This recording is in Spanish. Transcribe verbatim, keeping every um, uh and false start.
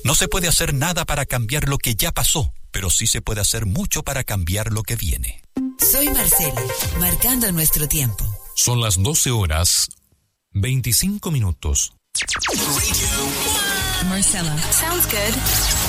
No se puede hacer nada para cambiar lo que ya pasó, pero sí se puede hacer mucho para cambiar lo que viene. Soy Marcela, marcando nuestro tiempo. Son las doce horas, veinticinco minutos. Marcela. Sounds good.